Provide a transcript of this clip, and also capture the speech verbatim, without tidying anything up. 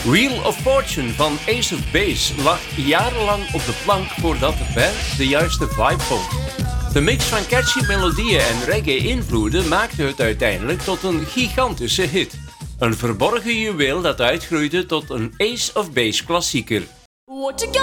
Wheel of Fortune van Ace of Base lag jarenlang op de plank voordat de band de juiste vibe vond. De mix van catchy melodieën en reggae-invloeden maakte het uiteindelijk tot een gigantische hit. Een verborgen juweel dat uitgroeide tot een Ace of Base klassieker.